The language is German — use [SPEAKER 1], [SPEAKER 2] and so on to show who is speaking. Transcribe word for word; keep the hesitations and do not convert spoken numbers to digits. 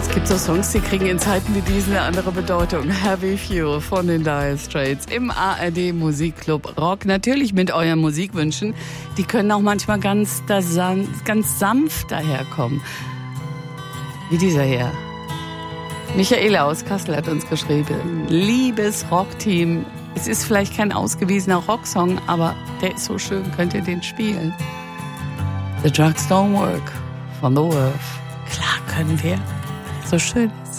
[SPEAKER 1] Es gibt so Songs, die kriegen in Zeiten wie diesen eine andere Bedeutung. Heavy Fuel von den Dire Straits im A R D Musikclub Rock. Natürlich mit euren Musikwünschen. Die können auch manchmal ganz, ganz sanft daherkommen. Wie dieser hier. Michaela aus Kassel hat uns geschrieben. Liebes Rockteam. Es ist vielleicht kein ausgewiesener Rocksong, aber der ist so schön. Könnt ihr den spielen? The Drugs Don't Work von The Wolf. Klar können wir. So schön ist.